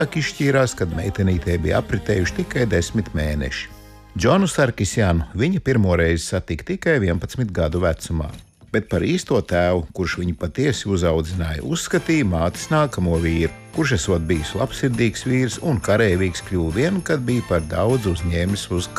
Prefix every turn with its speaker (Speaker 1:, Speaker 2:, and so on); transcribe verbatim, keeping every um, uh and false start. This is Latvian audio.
Speaker 1: Izšķīrās, kad meitenītei bija apritējuši tikai desmit mēneši. Džonu Sarkisjanu viņa pirmoreiz satika tikai vienpadsmit gadu vecumā, bet par īsto tēvu, kurš viņu patiesi uzaudzināja, uzskatīja mātes nākamo vīru, kurš esot bijis labsirdīgs vīrs un kareivīgs, kļuva vien, kad bija par daudz uzņēmis uz